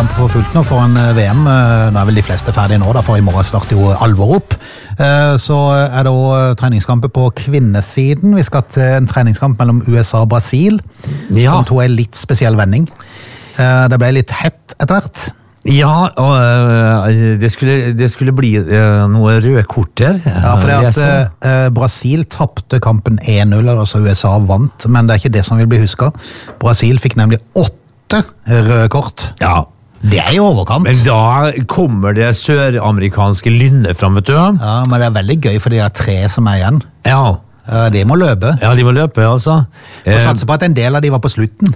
treningskamper for fullt nå foran VM. Nå vel de fleste ferdige nå, da, for I morgen starter jo alvor opp. Så det også treningskamper på kvinnesiden. Vi skal til en treningskamp mellom USA og Brasil, som tog en litt spesiell vending. Det ble litt hett etter hvert. Ja, og det skulle bli noe røde kort der. Ja, for det at Brasil tappte kampen 1-0, altså USA vant, men det ikke det som vil bli husket. Brasil fikk nemlig 8 røde kort. Ja. Det I overkant. Men da kommer det søramerikanske lynnet frem, vet du. Ja, men det veldig gøy, for de 3 som igjen. Ja. De må løpe. Ja, de må løpe, altså. Og satser på at en del av de var på slutten.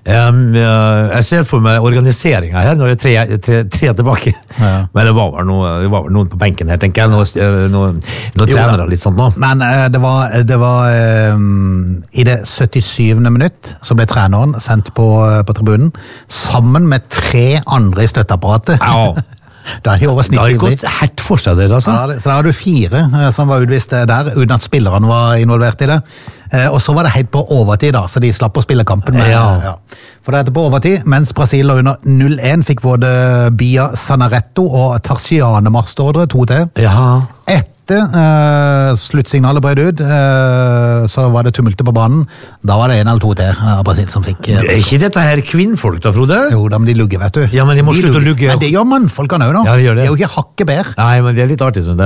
Jeg ser for meg organiseringen her når det er tre tilbake. Ja. Men det var vel noen på benken her, tenker jeg. Noen trenere litt sånt nå. Men det var I det 77. minutt så ble treneren sendt på tribunen sammen med 3 andre I støtteapparatet. Ja. Da de over snittet. Det har gått helt for seg der, altså. Ja, så da har du 4 som var utvist der, uten at spillerne var involvert I det. Og så var det helt på overtid da, så de slapp å spille kampen. Ja. For det på overtid, mens Brasil under 0-1 fikk både Bia Sanaretto og Tarsiane marsjordre 2 til. Ja. Etter sluttsignalet brød ut, så var det tumultet på banen. Da var det 1 eller 2 til av Brasil som fikk... ikke dette her kvinnfolk da, Frode? Jo, da, men de lugger, vet du. Ja, men de må slutte å lugge. Men det gjør mannfolkene også nå. Ja, de gjør det. Det jo ikke hakke bær. Nei, men det litt artig sånn.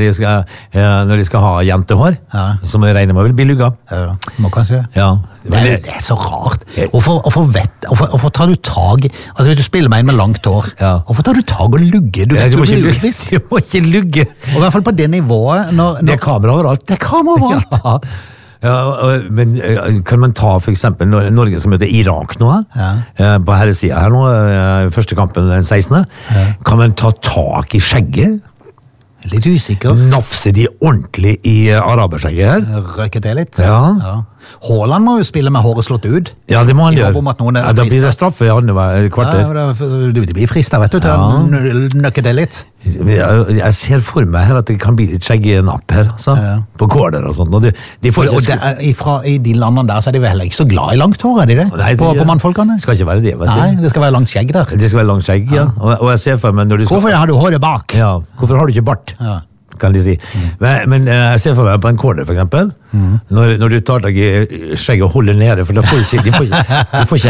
Når de skal ha jentehår, som jeg regner med vil bli lugga. Ja, må kanskje. Ja. Det så rart. Hvorfor tar du tag altså hvis du spiller med en med langt hår, hvorfor tar du tag og lugger? Du må ikke lugge. Og I hvert fall på det nivået det kamera overalt. Det kamera overalt. Ja, men kan man ta for eksempel Norge som møter Irak nå, på herresiden her nå, første kampen den 16. Kan man ta tak I skjegget? Litt usikker. Nafse de ordentlig I araberskjegget her. Røket det litt. Ja. Haaland må jo spille med håret slått ut. Ja, det må han gjøre. Da blir det straffe I andre kvarter. Ja, det blir fristet, vet du, til å nøkke det litt. Jeg ser for meg her at det kan bli litt skjeggenapp her, altså. På gårder og sånt. I de landene der så det vel heller ikke så glad I langt hår, de det? Nei, på mannfolkene? Det skal ikke være det, vet du. Nei, det skal være langt skjegg der. Det skal være langt skjegg, ja. Og jeg ser for meg når du skal... Hvorfor har du håret bak? Ja, hvorfor har du ikke bart? Ja. Kan de si. Men jeg ser for meg på en corner for eksempel, når du tar deg I skjegget og holder nede, for da får ikke